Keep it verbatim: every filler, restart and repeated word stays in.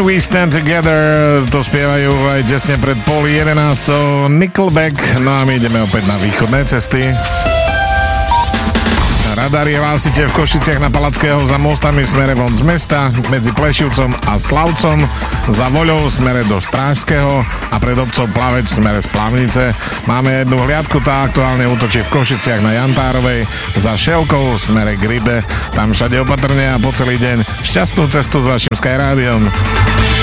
We Stand Together, to spievajú aj tesne pred pol jedenáctou Nickelback, no a my ideme opäť na východné cesty. Radar je hlásite v Košiciach na Palackého za mostami smere von z mesta, medzi Plešivcom a Slavcom, za Voľou smere do Strážského a pred obcov Plaveč smere z Plavnice. Máme jednu hliadku, tá aktuálne útočí v Košiciach na Jantárovej, za Šelkou smere k Rybe, tam všade opatrne a po celý deň šťastnú cestu s vašim Sky Rádiom.